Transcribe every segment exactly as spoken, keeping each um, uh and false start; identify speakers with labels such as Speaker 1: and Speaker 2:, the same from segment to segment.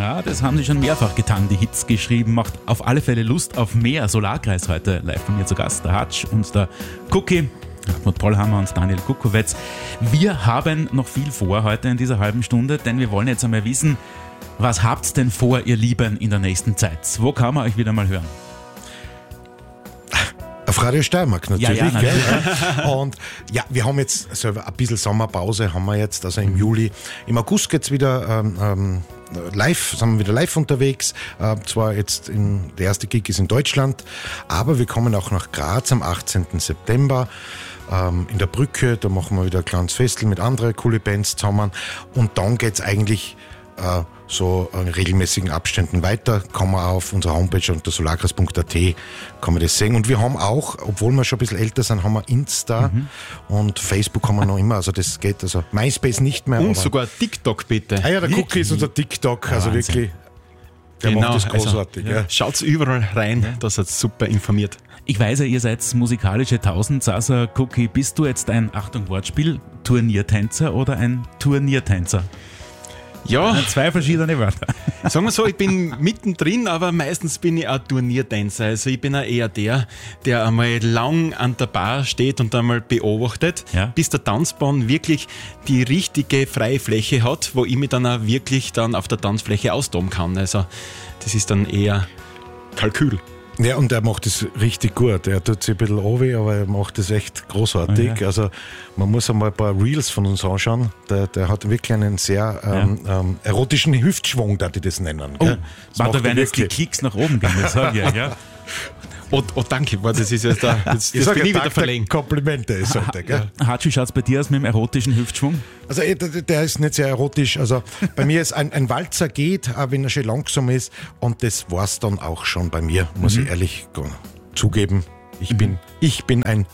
Speaker 1: Ja, das haben sie schon mehrfach getan, die Hits geschrieben. Macht auf alle Fälle Lust auf mehr. Solarkreis heute live von mir zu Gast, der Hatsch und der Cookie, Hartmut Pollhammer und Daniel Kukowetz. Wir haben noch viel vor heute in dieser halben Stunde, denn wir wollen jetzt einmal wissen, was habt denn vor, ihr Lieben, in der nächsten Zeit? Wo kann man euch wieder mal hören?
Speaker 2: Auf Radio Steiermark natürlich.
Speaker 1: Ja, ja, natürlich.
Speaker 2: Gell? Und ja, wir haben jetzt selber ein bisschen Sommerpause, haben wir jetzt, also im Juli. Im August geht's wieder ähm, ähm, live, sind wir wieder live unterwegs. Äh, zwar jetzt in, der erste Gig ist in Deutschland, aber wir kommen auch nach Graz am achtzehnten September. Ähm, in der Brücke, da machen wir wieder ein kleines Festel mit anderen coole Bands zusammen. Und dann geht's eigentlich äh, so in regelmäßigen Abständen weiter. Kann man auf unserer Homepage unter solarkreis punkt a t kann man das sehen. Und wir haben auch, obwohl wir schon ein bisschen älter sind, haben wir Insta mhm. und Facebook haben wir noch immer. Also das geht, also MySpace nicht mehr.
Speaker 3: Und
Speaker 2: aber
Speaker 3: sogar TikTok bitte.
Speaker 2: Ah ja, der Cookie ist unser TikTok, also
Speaker 1: Wahnsinn.
Speaker 2: Wirklich, der
Speaker 3: Genau,
Speaker 2: macht das großartig.
Speaker 3: Also,
Speaker 2: ja.
Speaker 3: Schaut's überall rein,
Speaker 1: Ja.
Speaker 3: da seid super informiert.
Speaker 1: Ich weiß ja, ihr seid musikalische Tausendsasser. Cookie, bist du jetzt ein, Achtung Wortspiel, Turniertänzer oder ein Turniertänzer?
Speaker 3: Ja,
Speaker 1: Zwei verschiedene Wörter.
Speaker 3: sagen wir so, ich bin mittendrin, aber meistens bin ich auch Turniertänzer. Also ich bin auch eher der, der einmal lang an der Bar steht und einmal beobachtet,
Speaker 1: Ja.
Speaker 3: bis der Tanzbahn wirklich die richtige freie Fläche hat, wo ich mich dann auch wirklich dann auf der Tanzfläche austoben kann. Also das ist dann eher Kalkül.
Speaker 2: Ja, und er macht das richtig gut. Er tut sich ein bisschen runter, aber er macht das echt großartig.
Speaker 1: Oh ja.
Speaker 2: Also man muss einmal ein paar Reels von uns anschauen. Der, der hat wirklich einen sehr ähm, ähm, erotischen Hüftschwung, da die das nennen.
Speaker 1: Oh,
Speaker 2: gell? Das
Speaker 1: warte,
Speaker 2: macht
Speaker 1: da
Speaker 2: er
Speaker 1: werden jetzt die
Speaker 2: wirklich.
Speaker 1: Klicks nach oben gehen, das sag ich ja. ja.
Speaker 3: Oh, oh danke, warte, das ist jetzt da, jetzt,
Speaker 2: Ich
Speaker 3: das
Speaker 2: sage
Speaker 3: bin ich
Speaker 2: ja,
Speaker 3: wieder
Speaker 2: Tag der
Speaker 3: verlegen.
Speaker 2: Komplimente ist heute, gell?
Speaker 1: Hatschi, schaut's bei dir aus mit dem erotischen Hüftschwung?
Speaker 2: Also eh, der, der ist nicht sehr erotisch. Also bei mir ist ein, ein Walzer geht, auch wenn er schon langsam ist. Und das war's dann auch schon bei mir, muss ich ehrlich zugeben. Ich bin, ich bin ein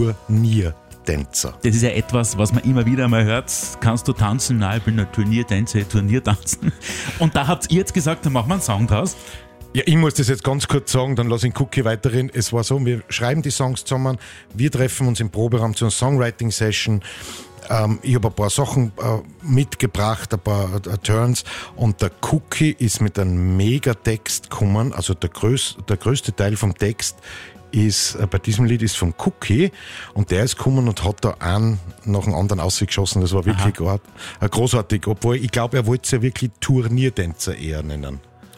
Speaker 2: Turniertänzer.
Speaker 1: Das ist ja etwas, was man immer wieder mal hört. Kannst du tanzen? Nein, ich bin ein Turniertänzer, Turniertanzen. Und da habt ihr jetzt gesagt, dann machen wir einen Song draus.
Speaker 2: Ja, ich muss das jetzt ganz kurz sagen, dann lass ich den Cookie weiterreden. Es war so, wir schreiben die Songs zusammen, wir treffen uns im Proberaum zu einer Songwriting-Session. Ähm, ich habe ein paar Sachen äh, mitgebracht, ein paar äh, Turns, und der Cookie ist mit einem Megatext gekommen, also der, größ, der größte Teil vom Text ist, äh, bei diesem Lied ist vom Cookie, und der ist gekommen und hat da einen nach dem anderen ausgeschossen. Das war wirklich grad, äh, großartig, obwohl ich glaube, er wollte es ja wirklich Turniertänzer eher nennen.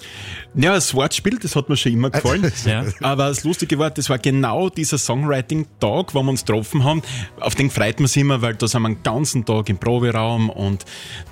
Speaker 3: Ja, das Wortspiel, das hat mir schon immer gefallen.
Speaker 1: Ja.
Speaker 3: Aber das Lustige war, das war genau dieser Songwriting-Tag, wo wir uns getroffen haben. Auf den freut man sich immer, weil da sind wir den ganzen Tag im Proberaum und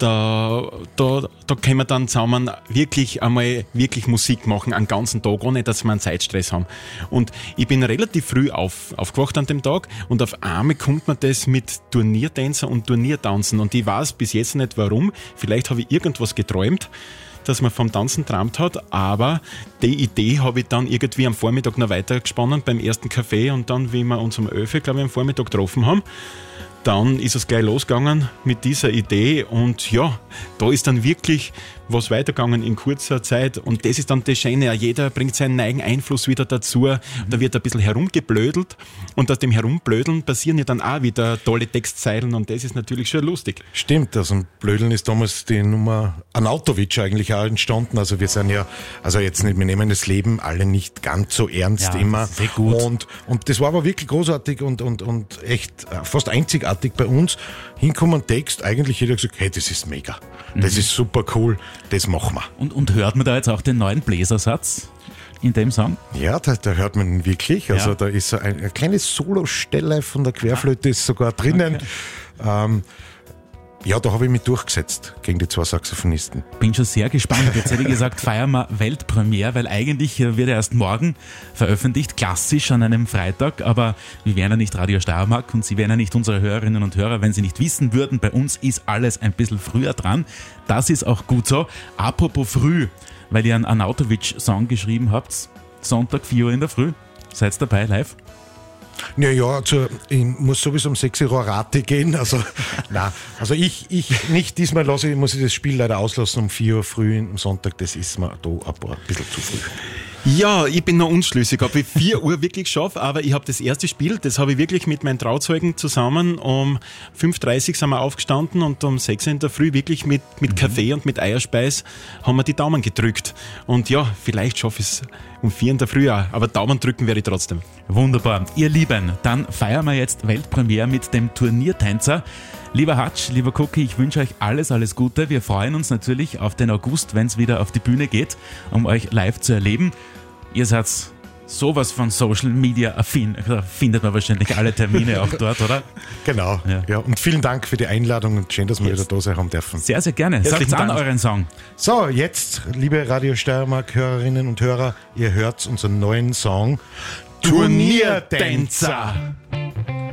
Speaker 3: da, da, da können wir dann zusammen wirklich einmal wirklich Musik machen, einen ganzen Tag, ohne dass wir einen Zeitstress haben. Und ich bin relativ früh auf, aufgewacht an dem Tag und auf einmal kommt man das mit Turniertänzer und Turniertanzen, und ich weiß bis jetzt nicht warum. Vielleicht habe ich irgendwas geträumt, dass man vom Tanzen träumt hat, aber die Idee habe ich dann irgendwie am Vormittag noch weiter gesponnen beim ersten Café, und dann, wie wir uns um elf Uhr, glaube ich, am Vormittag getroffen haben, dann ist es gleich losgegangen mit dieser Idee, und ja, da ist dann wirklich was weitergegangen in kurzer Zeit, und das ist dann das Schöne, jeder bringt seinen eigenen Einfluss wieder dazu, da wird ein bisschen herumgeblödelt, und aus dem Herumblödeln passieren ja dann auch wieder tolle Textzeilen, und das ist natürlich schon lustig.
Speaker 2: Stimmt, aus dem Blödeln ist damals die Nummer Arnautovic eigentlich auch entstanden. Also wir sind ja, also jetzt nicht, wir nehmen das Leben alle nicht ganz so ernst
Speaker 1: Ja,
Speaker 2: immer.
Speaker 1: sehr gut.
Speaker 2: Und, und das war aber wirklich großartig und, und, und echt fast einzigartig bei uns. Hinkommen Text, eigentlich jeder gesagt, hey, das ist mega, das ist super cool, das machen wir.
Speaker 1: Und, und hört man da jetzt auch den neuen Bläsersatz in dem Song?
Speaker 2: Ja, da, da hört man ihn wirklich. Also
Speaker 1: Ja.
Speaker 2: da ist so ein, eine kleine Solostelle von der Querflöte ist sogar drinnen.
Speaker 1: Okay.
Speaker 2: Ähm, ja, da habe ich mich durchgesetzt gegen die zwei Saxophonisten.
Speaker 1: Bin schon sehr gespannt. Jetzt hätte ich gesagt, feiern wir Weltpremiere, weil eigentlich wird er erst morgen veröffentlicht, klassisch an einem Freitag, aber wir wären ja nicht Radio Steiermark und Sie wären ja nicht unsere Hörerinnen und Hörer, wenn Sie nicht wissen würden, bei uns ist alles ein bisschen früher dran. Das ist auch gut so. Apropos früh, weil ihr einen Arnautovic-Song geschrieben habt, Sonntag vier Uhr in der Früh, seid dabei live?
Speaker 2: Ja, ja, also ich muss sowieso um sechs Uhr Rate gehen. Also, nein, also ich, ich nicht diesmal lasse ich, muss ich das Spiel leider auslassen um vier Uhr früh am Sonntag. Das ist mir da ein, paar, ein bisschen zu früh.
Speaker 3: Ja, ich bin noch unschlüssig, ob ich vier Uhr wirklich schaffe, aber ich habe das erste Spiel, das habe ich wirklich mit meinen Trauzeugen zusammen. Um fünf Uhr dreißig sind wir aufgestanden und um sechs Uhr in der Früh wirklich mit, mit Kaffee und mit Eierspeis haben wir die Daumen gedrückt. Und ja, vielleicht schaffe ich es um vier in der Früh auch, aber Daumen drücken werde ich trotzdem.
Speaker 1: Wunderbar. Ihr Lieben, dann feiern wir jetzt Weltpremiere mit dem Turniertänzer. Lieber Hutch, lieber Cookie, ich wünsche euch alles, alles Gute. Wir freuen uns natürlich auf den August, wenn es wieder auf die Bühne geht, um euch live zu erleben. Ihr seid sowas von Social Media affin, da findet man wahrscheinlich alle Termine auch dort, oder?
Speaker 2: Genau. Ja. Ja, und vielen Dank für die Einladung und schön, dass wir yes. wieder da sein haben dürfen.
Speaker 1: Sehr, sehr gerne. Sagt an euren Song.
Speaker 2: So, jetzt, liebe Radio Steiermark-Hörerinnen und Hörer, ihr hört unseren neuen Song
Speaker 3: Turniertänzer.